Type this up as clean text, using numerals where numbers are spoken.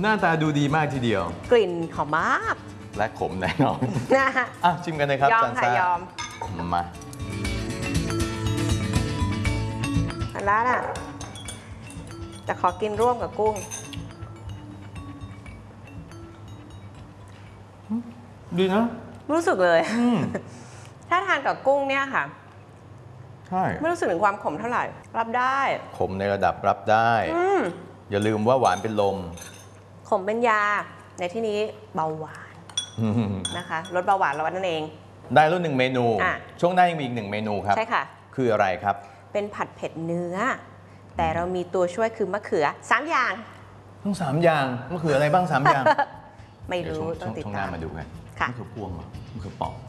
หน้าตาดูดีมากทีเดียวกลิ่นหอมมากและขมแน่นอนนะฮะชิมกันเลยครับยอมซันค่ะซ่ายอมมาอันนั้นอ่ะแต่ขอกินร่วมกับกุ้งดีนะรู้สึกเลย ถ้าทานกับกุ้งเนี่ยค่ะใช่ไม่รู้สึกถึงความขมเท่าไหร่ รับได้ขมในระดับรับได้ อย่าลืมว่าหวานเป็นลมขมเป็นยา ในที่นี้เบาหวานนะคะลดเบาหวานเรานั่นเองได้แล้ว1 เมนูอ่ะช่วงหน้ายังมีอีก1 เมนูครับใช่ค่ะคืออะไรครับเป็นผัดเผ็ดเนื้อ แต่เรามีตัวช่วยคือมะเขือ 3 อย่างทั้ง3 อย่างมันคืออะไรบ้าง3 อย่างไม่เดี๋ยวรู้ช่วงต้องติดช่วงหตาน้าม มาดูกันค่ะมันคือพวงเหรอมันคือปอก